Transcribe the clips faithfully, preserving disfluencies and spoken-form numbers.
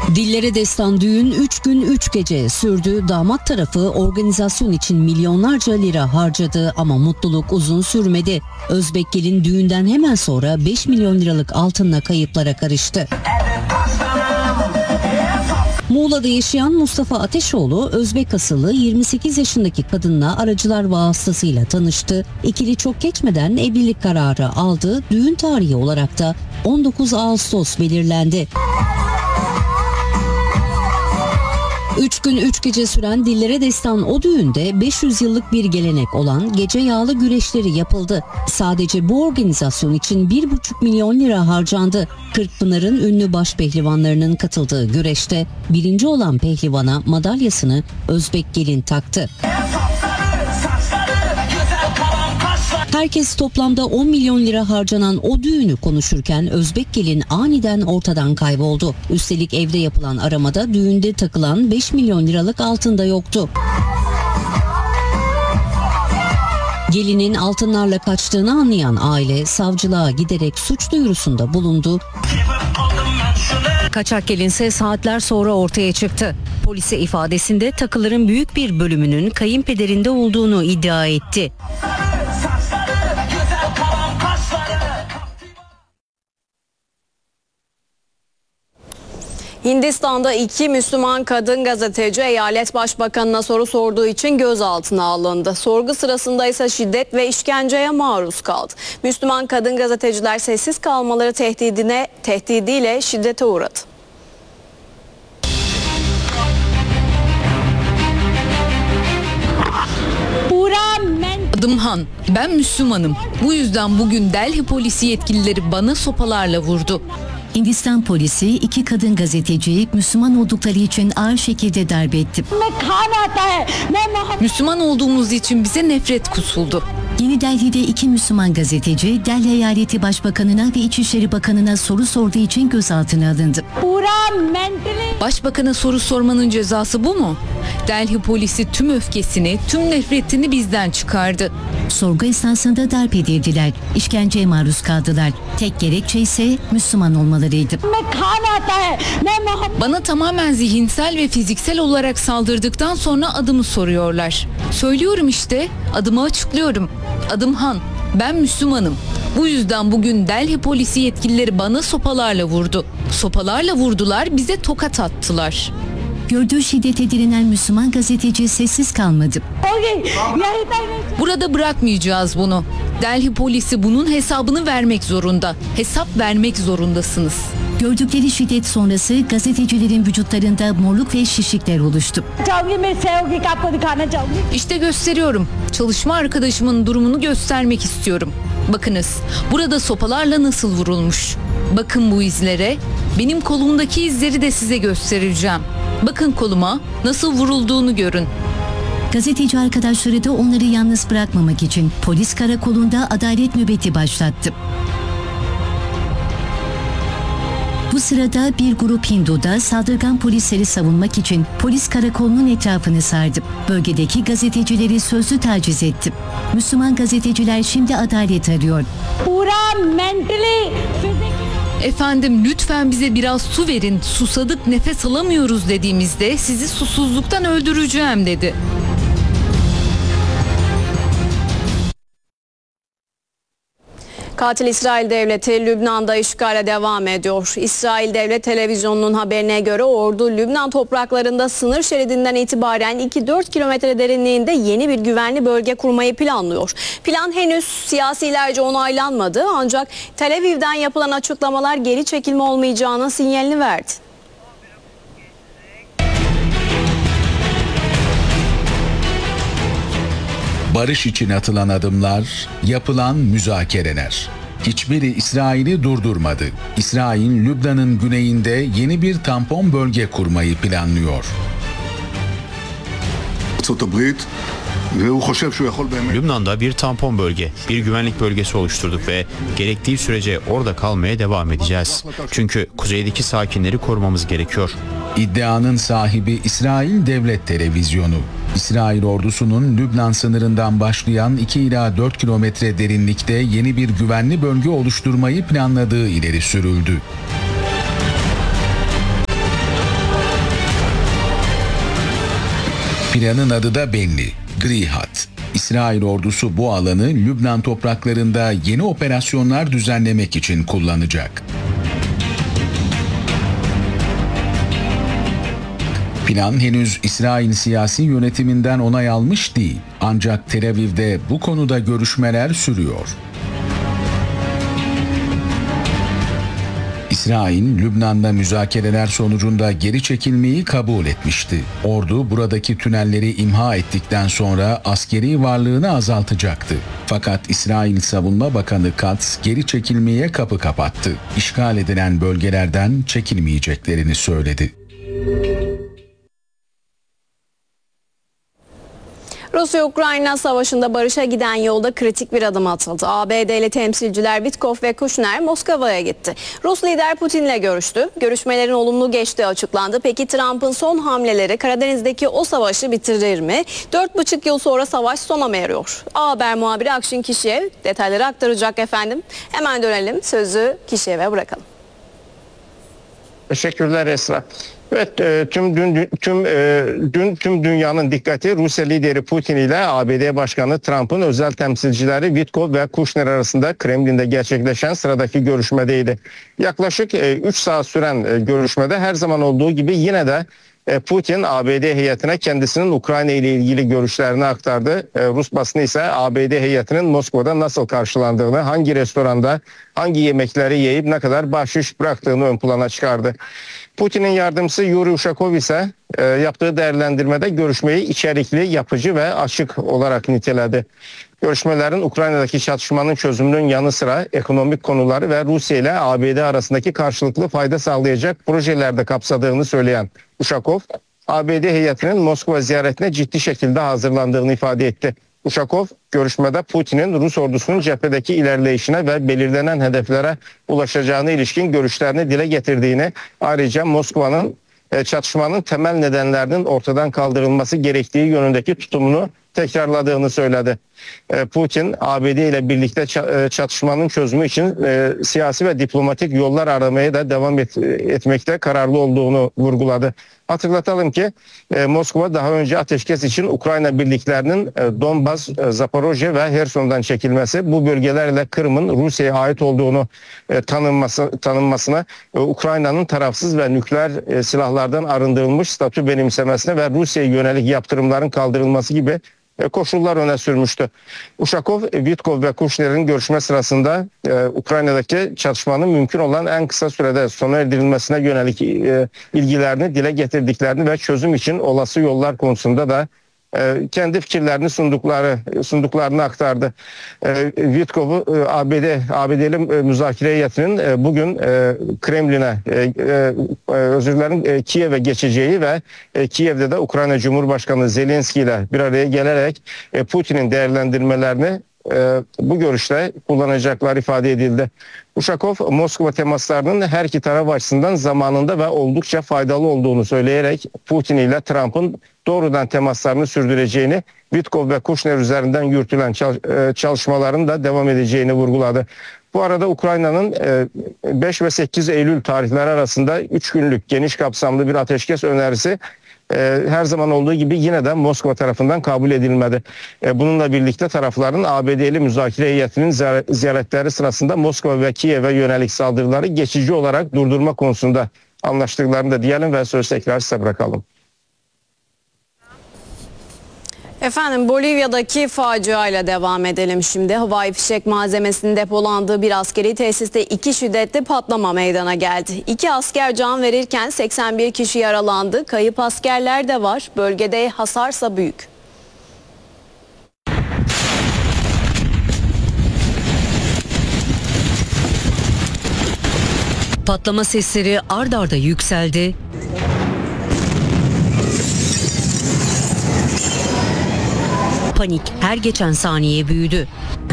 Dillere destan düğün üç gün üç gece sürdü. Damat tarafı organizasyon için milyonlarca lira harcadı ama mutluluk uzun sürmedi. Özbek gelin düğünden hemen sonra beş milyon liralık altınla kayıplara karıştı. Muğla'da yaşayan Mustafa Ateşoğlu, Özbek asıllı yirmi sekiz yaşındaki kadınla aracılar vasıtasıyla tanıştı. İkili çok geçmeden evlilik kararı aldı. Düğün tarihi olarak da on dokuz Ağustos belirlendi. Üç gün üç gece süren dillere destan o düğünde beş yüz yıllık bir gelenek olan gece yağlı güreşleri yapıldı. Sadece bu organizasyon için bir buçuk milyon lira harcandı. Kırkpınar'ın ünlü baş pehlivanlarının katıldığı güreşte birinci olan pehlivana madalyasını Özbek gelin taktı. Herkes toplamda on milyon lira harcanan o düğünü konuşurken Özbek gelin aniden ortadan kayboldu. Üstelik evde yapılan aramada düğünde takılan beş milyon liralık altın da yoktu. Gelinin altınlarla kaçtığını anlayan aile savcılığa giderek suç duyurusunda bulundu. Kaçak gelinse saatler sonra ortaya çıktı. Polise ifadesinde takıların büyük bir bölümünün kayınpederinde olduğunu iddia etti. Hindistan'da iki Müslüman kadın gazeteci eyalet başbakanına soru sorduğu için gözaltına alındı. Sorgu sırasında ise şiddet ve işkenceye maruz kaldı. Müslüman kadın gazeteciler sessiz kalmaları tehdidine tehdidiyle şiddete uğradı. Adım Han, ben Müslümanım. Bu yüzden bugün Delhi polisi yetkilileri bana sopalarla vurdu. Hindistan polisi iki kadın gazeteciyi Müslüman oldukları için ağır şekilde darp etti. Müslüman olduğumuz için bize nefret kusuldu. Yeni Delhi'de iki Müslüman gazeteci Delhi Eyaleti Başbakanına ve İçişleri Bakanına soru sorduğu için gözaltına alındı. Başbakana soru sormanın cezası bu mu? Delhi polisi tüm öfkesini, tüm nefretini bizden çıkardı. Sorgu esnasında darp edildiler, işkenceye maruz kaldılar. Tek gerekçe ise Müslüman olmalarıydı. Bana tamamen zihinsel ve fiziksel olarak saldırdıktan sonra adımı soruyorlar. Söylüyorum işte, adımı açıklıyorum. Adım Han, ben Müslümanım. Bu yüzden bugün Delhi polisi yetkilileri bana sopalarla vurdu. Sopalarla vurdular, bize tokat attılar. Gördüğü şiddete direnen Müslüman gazeteci sessiz kalmadı. Burada bırakmayacağız bunu. Delhi polisi bunun hesabını vermek zorunda. Hesap vermek zorundasınız. Gördükleri şiddet sonrası gazetecilerin vücutlarında morluk ve şişlikler oluştu. İşte gösteriyorum. Çalışma arkadaşımın durumunu göstermek istiyorum. Bakınız, burada sopalarla nasıl vurulmuş. Bakın bu izlere. Benim kolumdaki izleri de size göstereceğim. Bakın koluma, nasıl vurulduğunu görün. Gazeteci arkadaşları da onları yalnız bırakmamak için polis karakolunda adalet nöbeti başlattı. Bu sırada bir grup Hindu da saldırgan polisleri savunmak için polis karakolunun etrafını sardı. Bölgedeki gazetecileri sözlü taciz etti. Müslüman gazeteciler şimdi adalet arıyor. Efendim lütfen bize biraz su verin, susadık, nefes alamıyoruz dediğimizde sizi susuzluktan öldüreceğim dedi. Katil İsrail Devleti Lübnan'da işgale devam ediyor. İsrail Devlet Televizyonu'nun haberine göre ordu Lübnan topraklarında sınır şeridinden itibaren iki dört kilometre derinliğinde yeni bir güvenli bölge kurmayı planlıyor. Plan henüz siyasilerce onaylanmadı ancak Tel Aviv'den yapılan açıklamalar geri çekilme olmayacağının sinyalini verdi. Barış için atılan adımlar, yapılan müzakereler. Hiçbiri İsrail'i durdurmadı. İsrail, Lübnan'ın güneyinde yeni bir tampon bölge kurmayı planlıyor. Lübnan'da bir tampon bölge, bir güvenlik bölgesi oluşturduk ve gerektiği sürece orada kalmaya devam edeceğiz. Çünkü kuzeydeki sakinleri korumamız gerekiyor. İddianın sahibi İsrail Devlet Televizyonu. İsrail ordusunun Lübnan sınırından başlayan iki ila dört kilometre derinlikte yeni bir güvenli bölge oluşturmayı planladığı ileri sürüldü. Planın adı da belli. Gri Hat. İsrail ordusu bu alanı Lübnan topraklarında yeni operasyonlar düzenlemek için kullanacak. Plan henüz İsrail siyasi yönetiminden onay almış değil. Ancak Tel Aviv'de bu konuda görüşmeler sürüyor. İsrail, Lübnan'da müzakereler sonucunda geri çekilmeyi kabul etmişti. Ordu buradaki tünelleri imha ettikten sonra askeri varlığını azaltacaktı. Fakat İsrail Savunma Bakanı Katz geri çekilmeye kapı kapattı. İşgal edilen bölgelerden çekilmeyeceklerini söyledi. Rusya-Ukrayna savaşında barışa giden yolda kritik bir adım atıldı. A B D'li temsilciler Witkoff ve Kushner Moskova'ya gitti. Rus lider Putin'le görüştü. Görüşmelerin olumlu geçtiği açıklandı. Peki Trump'ın son hamleleri Karadeniz'deki o savaşı bitirir mi? Dört buçuk yıl sonra savaş sona mı eriyor? A Haber muhabiri Akşin Kişiyev detayları aktaracak efendim. Hemen dönelim, sözü Kişiyev'e bırakalım. Teşekkürler Esra. Evet, tüm dün tüm e, dün tüm dünyanın dikkati Rusya lideri Putin ile A B D Başkanı Trump'ın özel temsilcileri Witkoff ve Kushner arasında Kremlin'de gerçekleşen sıradaki görüşmedeydi. Yaklaşık üç saat süren görüşmede her zaman olduğu gibi yine de Putin A B D heyetine kendisinin Ukrayna ile ilgili görüşlerini aktardı. Rus basını ise A B D heyetinin Moskova'da nasıl karşılandığını, hangi restoranda hangi yemekleri yiyip ne kadar bahşiş bıraktığını ön plana çıkardı. Putin'in yardımcısı Yuri Ushakov ise e, yaptığı değerlendirmede görüşmeyi içerikli, yapıcı ve açık olarak niteledi. Görüşmelerin Ukrayna'daki çatışmanın çözümünün yanı sıra ekonomik konuları ve Rusya ile A B D arasındaki karşılıklı fayda sağlayacak projelerde kapsadığını söyleyen Ushakov, A B D heyetinin Moskova ziyaretine ciddi şekilde hazırlandığını ifade etti. Ushakov, görüşmede Putin'in Rus ordusunun cephedeki ilerleyişine ve belirlenen hedeflere ulaşacağına ilişkin görüşlerini dile getirdiğini, ayrıca Moskova'nın çatışmanın temel nedenlerinin ortadan kaldırılması gerektiği yönündeki tutumunu tekrarladığını söyledi. Putin, A B D ile birlikte çatışmanın çözümü için siyasi ve diplomatik yollar aramaya da devam et, etmekte kararlı olduğunu vurguladı. Hatırlatalım ki Moskova daha önce ateşkes için Ukrayna birliklerinin Donbas, Zaporojye ve Herson'dan çekilmesi, bu bölgelerle Kırım'ın Rusya'ya ait olduğunu tanınması, tanınmasına, Ukrayna'nın tarafsız ve nükleer silahlardan arındırılmış statü benimsemesine ve Rusya'ya yönelik yaptırımların kaldırılması gibi koşullar öne sürmüştü. Ushakov, Witkoff ve Kushner'in görüşme sırasında e, Ukrayna'daki çatışmanın mümkün olan en kısa sürede sona erdirilmesine yönelik e, ilgilerini dile getirdiklerini ve çözüm için olası yollar konusunda da e, kendi fikirlerini sundukları sunduklarını aktardı. E, Witkoff'u e, A B D A B D'li e, müzakere heyetinin e, bugün e, Kremlin'e e, e, özür dilerim e, Kiev'e geçeceği ve e, Kiev'de de Ukrayna Cumhurbaşkanı Zelenski ile bir araya gelerek e, Putin'in değerlendirmelerini e, bu görüşte kullanacaklar ifade edildi. Ushakov, Moskova temaslarının her iki taraf açısından zamanında ve oldukça faydalı olduğunu söyleyerek Putin ile Trump'ın doğrudan temaslarını sürdüreceğini, Witkoff ve Kushner üzerinden yürütülen çalışmaların da devam edeceğini vurguladı. Bu arada Ukrayna'nın beş ve sekiz Eylül tarihleri arasında üç günlük geniş kapsamlı bir ateşkes önerisi her zaman olduğu gibi yine de Moskova tarafından kabul edilmedi. Bununla birlikte tarafların A B D'li müzakere heyetinin ziyaretleri sırasında Moskova ve Kiev'e yönelik saldırıları geçici olarak durdurma konusunda anlaştıklarını da diyelim ve sözü tekrar size bırakalım. Efendim, Bolivya'daki faciayla devam edelim şimdi. Havai fişek malzemesinin depolandığı bir askeri tesiste iki şiddetli patlama meydana geldi. İki asker can verirken seksen bir kişi yaralandı. Kayıp askerler de var. Bölgede hasarsa büyük. Patlama sesleri ard arda yükseldi. Panik her geçen saniye büyüdü.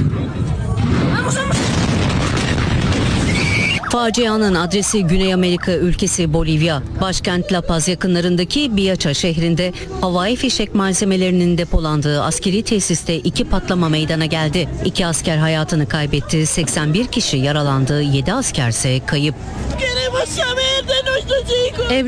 Facianın adresi Güney Amerika ülkesi Bolivya. Başkent La Paz yakınlarındaki Biaça şehrinde havai fişek malzemelerinin depolandığı askeri tesiste iki patlama meydana geldi. İki asker hayatını kaybetti, seksen bir kişi yaralandı, yedi askerse kayıp.